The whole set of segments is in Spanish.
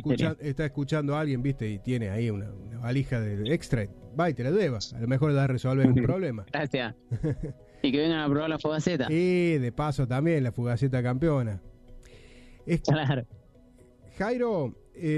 está escuchando a alguien, viste, y tiene ahí una valija de extra, va y te la lleva. A lo mejor da a resolver un problema. Gracias. Y que vengan a probar la Fugaceta. Y de paso también la Fugaceta campeona. Claro. Jairo,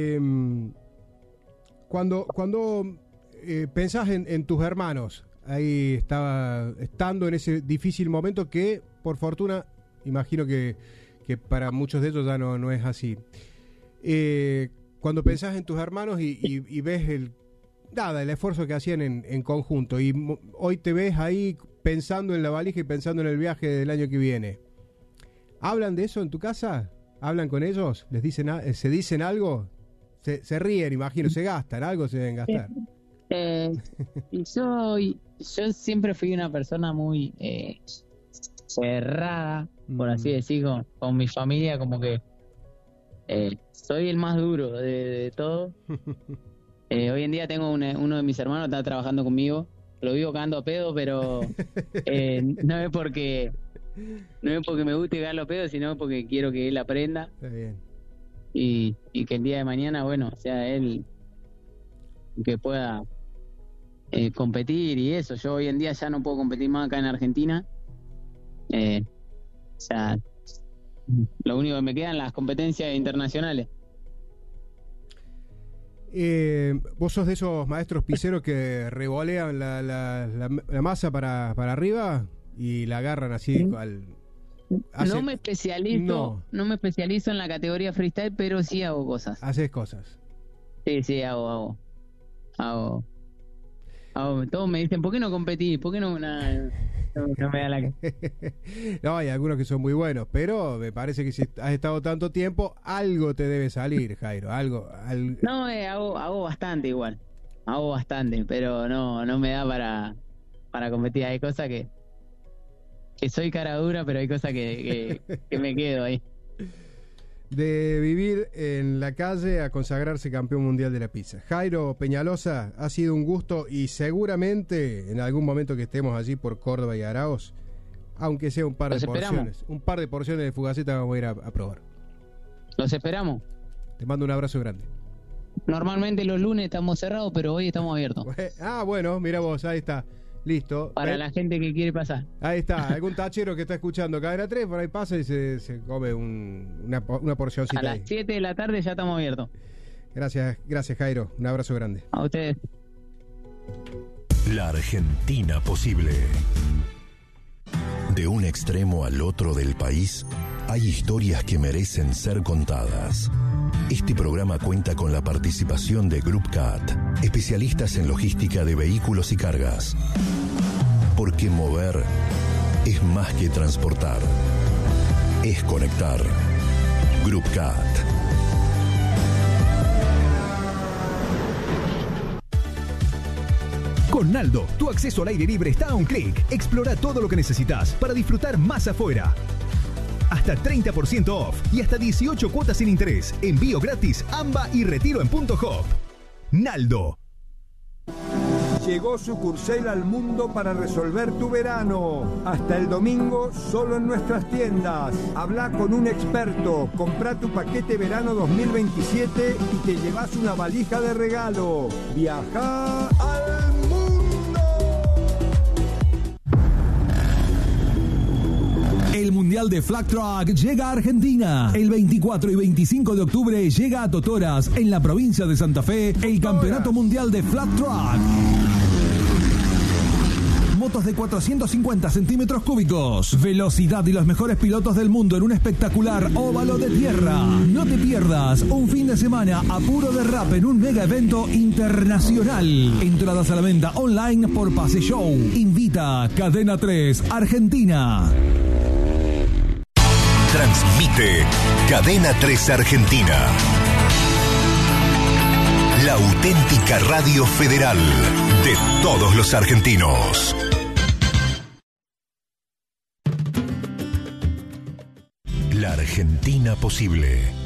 cuando pensás en tus hermanos, ahí estando en ese difícil momento que, por fortuna, imagino que para muchos de ellos ya no es así. Cuando pensás en tus hermanos y ves el esfuerzo que hacían en conjunto, y hoy te ves ahí pensando en la valija y pensando en el viaje del año que viene, ¿hablan de eso en tu casa? ¿Hablan con ellos? ¿Se dicen algo? Se ríen, imagino, se gastan, algo se deben gastar. Yo siempre fui una persona muy cerrada, por así decir, con mi familia, como que soy el más duro de todo. Hoy en día tengo uno de mis hermanos, está trabajando conmigo, lo vivo cagando a pedo, pero no es porque me guste cagarlo a pedo, sino porque quiero que él aprenda. Está bien. Y que el día de mañana, bueno, sea él que pueda competir y eso. Yo hoy en día ya no puedo competir más acá en Argentina. O sea, lo único que me quedan las competencias internacionales. ¿Vos sos de esos maestros piseros que revolean la masa para arriba y la agarran así? No me especializo en la categoría freestyle, pero sí hago cosas. ¿Haces cosas? Sí, hago. Todos me dicen, ¿por qué no competís? ¿Por qué no me da la No, hay algunos que son muy buenos, pero me parece que si has estado tanto tiempo, algo te debe salir, Jairo. No, hago bastante igual. Hago bastante, pero no me da para competir. Hay cosas que soy cara dura, pero hay cosas que me quedo ahí. De vivir en la calle a consagrarse campeón mundial de la pizza. Jairo Peñalosa, ha sido un gusto, y seguramente en algún momento que estemos allí por Córdoba y Arauz, aunque sea un par de porciones de Fugaceta, vamos a ir a probar. Los esperamos. Te mando un abrazo grande. Normalmente los lunes estamos cerrados, pero hoy estamos abiertos. Bueno, mira vos, ahí está. Listo. Para la gente que quiere pasar. Ahí está, algún tachero que está escuchando Cadena 3, por ahí pasa y se come una porcioncita. A las 7 de la tarde ya estamos abiertos. Gracias Jairo, un abrazo grande. A ustedes. La Argentina posible. De un extremo al otro del país, hay historias que merecen ser contadas. Este programa cuenta con la participación de Group CAT, especialistas en logística de vehículos y cargas. Porque mover es más que transportar, es conectar. Group CAT. Con Naldo, tu acceso al aire libre está a un clic. Explora todo lo que necesitas para disfrutar más afuera. Hasta 30% off y hasta 18 cuotas sin interés. Envío gratis, AMBA y retiro en Punto Hop. Naldo. Llegó Sucursel al mundo para resolver tu verano. Hasta el domingo, solo en nuestras tiendas. Habla con un experto, compra tu paquete verano 2027 y te llevas una valija de regalo. Viaja al mundo. El Mundial de Flag Track llega a Argentina. El 24 y 25 de octubre llega a Totoras, en la provincia de Santa Fe, el Campeonato Mundial de Flag Track. Motos de 450 centímetros cúbicos, velocidad y los mejores pilotos del mundo en un espectacular óvalo de tierra. No te pierdas un fin de semana a puro derrape en un mega evento internacional. Entradas a la venta online por Pase Show. Invita Cadena 3 Argentina. Transmite Cadena 3 Argentina. La auténtica radio federal de todos los argentinos. La Argentina posible.